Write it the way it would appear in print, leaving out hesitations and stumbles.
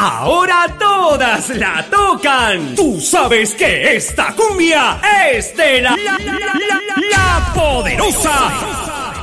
ahora todas la tocan. Tú sabes que esta cumbia es de la poderosa.